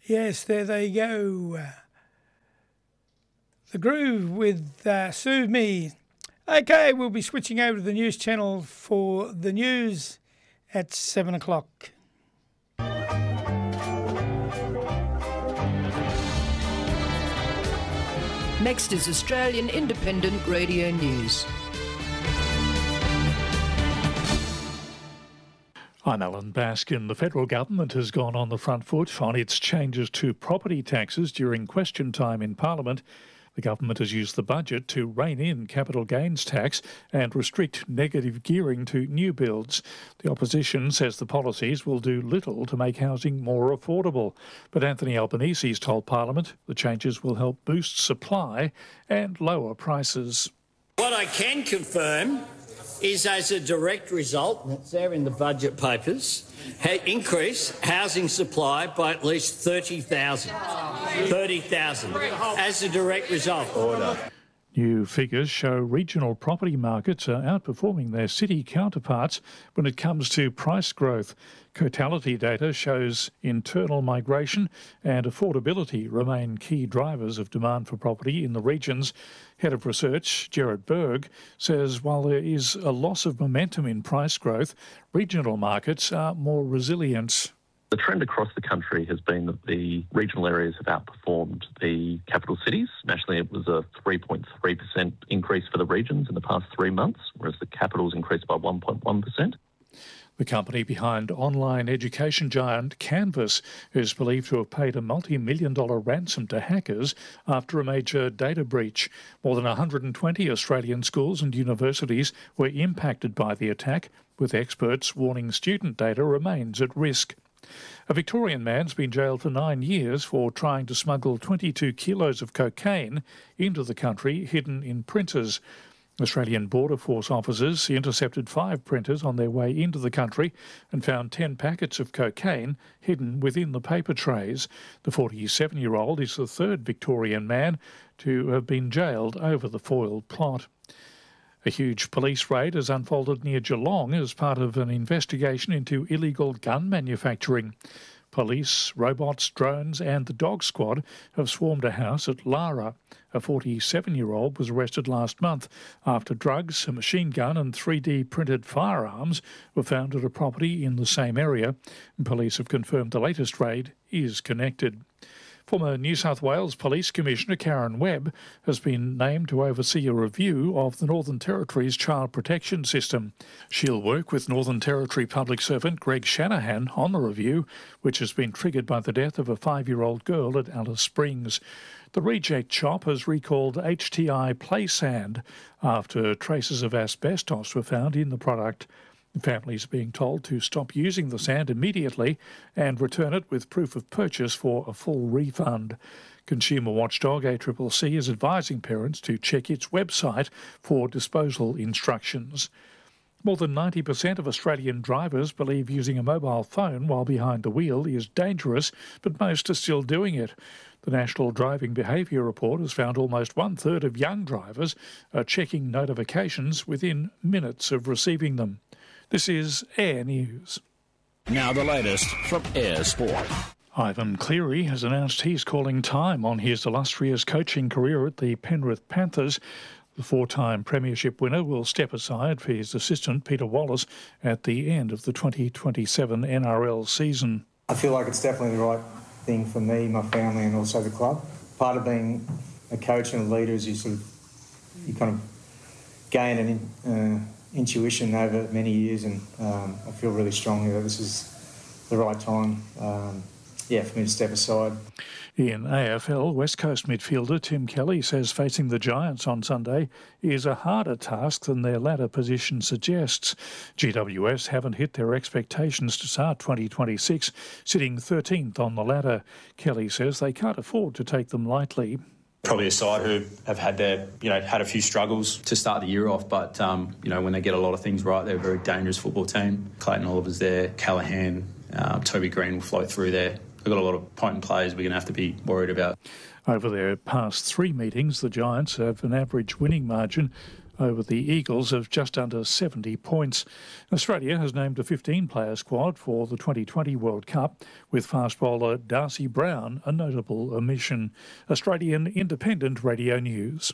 Yes, there they go. The Groove with Soothe Me. Okay, we'll be switching over to the news channel for the news at 7 o'clock. Next is Australian Independent Radio News. I'm Alan Baskin. The federal government has gone on the front foot on its changes to property taxes during question time in Parliament. The government has used the budget to rein in capital gains tax and restrict negative gearing to new builds. The opposition says the policies will do little to make housing more affordable. But Anthony Albanese's told Parliament the changes will help boost supply and lower prices. What I can confirm is, as a direct result, and it's there in the budget papers, increase housing supply by at least 30,000. 30,000 as a direct result. Order. New figures show regional property markets are outperforming their city counterparts when it comes to price growth. Cotality data shows internal migration and affordability remain key drivers of demand for property in the regions. Head of Research, Gerard Berg, says while there is a loss of momentum in price growth, regional markets are more resilient. The trend across the country has been that the regional areas have outperformed the capital cities. Nationally, it was a 3.3% increase for the regions in the past 3 months, whereas the capitals increased by 1.1%. The company behind online education giant Canvas is believed to have paid a multi-million-dollar ransom to hackers after a major data breach. More than 120 Australian schools and universities were impacted by the attack, with experts warning student data remains at risk. A Victorian man's been jailed for 9 years for trying to smuggle 22 kilos of cocaine into the country hidden in printers. Australian Border Force officers intercepted 5 printers on their way into the country and found 10 packets of cocaine hidden within the paper trays. The 47-year-old is the third Victorian man to have been jailed over the foiled plot. A huge police raid has unfolded near Geelong as part of an investigation into illegal gun manufacturing. Police, robots, drones and the dog squad have swarmed a house at Lara. A 47-year-old was arrested last month after drugs, a machine gun and 3D printed firearms were found at a property in the same area. Police have confirmed the latest raid is connected. Former New South Wales Police Commissioner Karen Webb has been named to oversee a review of the Northern Territory's child protection system. She'll work with Northern Territory Public Servant Greg Shanahan on the review, which has been triggered by the death of a 5-year-old girl at Alice Springs. The reject shop has recalled HTI Play Sand after traces of asbestos were found in the product. Families are being told to stop using the sand immediately and return it with proof of purchase for a full refund. Consumer watchdog ACCC is advising parents to check its website for disposal instructions. More than 90% of Australian drivers believe using a mobile phone while behind the wheel is dangerous, but most are still doing it. The National Driving Behaviour Report has found almost 1/3 of young drivers are checking notifications within minutes of receiving them. This is Air News. Now the latest from Air Sport. Ivan Cleary has announced he's calling time on his illustrious coaching career at the Penrith Panthers. The 4-time premiership winner will step aside for his assistant Peter Wallace at the end of the 2027 NRL season. I feel like it's definitely the right thing for me, my family and also the club. Part of being a coach and a leader is you kind of gain an intuition over many years, and I feel really strongly that this is the right time for me to step aside. In AFL, West Coast midfielder Tim Kelly says facing the Giants on Sunday is a harder task than their ladder position suggests. GWS haven't hit their expectations to start 2026, sitting 13th on the ladder. Kelly says they can't afford to take them lightly. Probably a side who have had had a few struggles to start the year off, but when they get a lot of things right, they're a very dangerous football team. Clayton Oliver's there, Callaghan, Toby Green will float through there. They've got a lot of potent players we're going to have to be worried about. Over their past 3 meetings, the Giants have an average winning margin over the Eagles of just under 70 points. Australia has named a 15-player squad for the 2020 World Cup, with fast bowler Darcy Brown a notable omission. Australian Independent Radio News.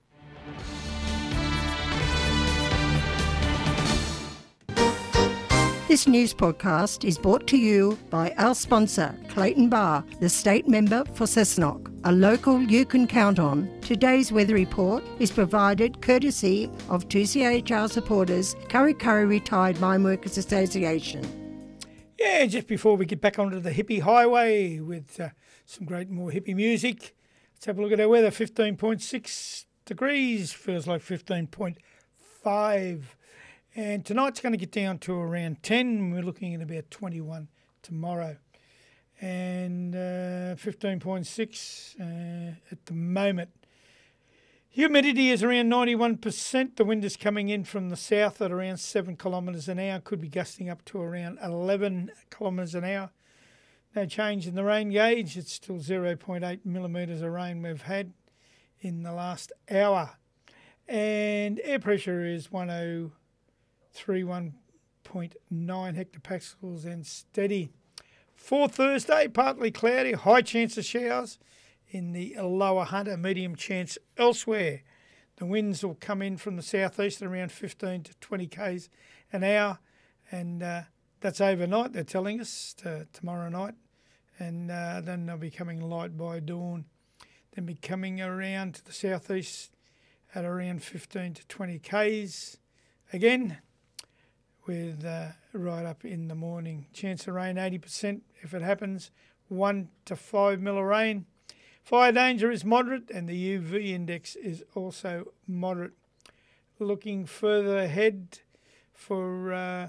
This news podcast is brought to you by our sponsor, Clayton Bar, the state member for Cessnock, a local you can count on. Today's weather report is provided courtesy of 2CHR supporters, Kurri Kurri Retired Mine Workers Association. Yeah, just before we get back onto the hippie highway with some great more hippie music, let's have a look at our weather. 15.6 degrees, feels like 15.5. And tonight's going to get down to around 10. We're looking at about 21 tomorrow. And 15.6 at the moment. Humidity is around 91%. The wind is coming in from the south at around 7 kilometres an hour. Could be gusting up to around 11 kilometres an hour. No change in the rain gauge. It's still 0.8 millimetres of rain we've had in the last hour. And air pressure is 103.9 hectopascals and steady. For Thursday, partly cloudy, high chance of showers in the lower Hunter, medium chance elsewhere. The winds will come in from the southeast at around 15 to 20 k's an hour, and that's overnight, they're telling us, tomorrow night. And then they'll be coming light by dawn. Then be coming around to the southeast at around 15 to 20 k's again, with right up in the morning. Chance of rain 80% if it happens, 1 to 5 mil of rain. Fire danger is moderate and the UV index is also moderate. Looking further ahead for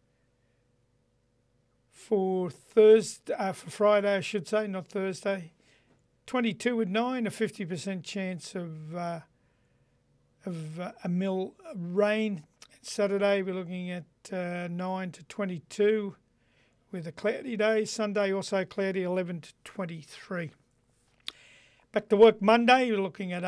Thursday, for Friday I should say, not Thursday. 22 with 9, a 50% chance of a mil rain. Saturday we're looking at 9 to 22 with a cloudy day. Sunday also cloudy, 11 to 23. Back to work Monday, we're looking at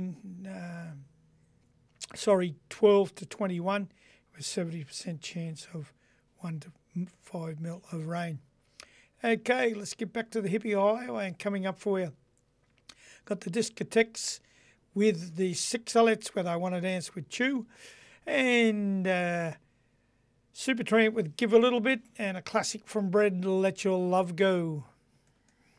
12 to 21 with 70% chance of 1 to 5 mil of rain. Okay, let's get back to the hippie highway and coming up for you. Got the discotheques with the Sixalettes where they want to dance with Chew. And Supertramp with Give a Little Bit, and a classic from Bread, Let Your Love Go.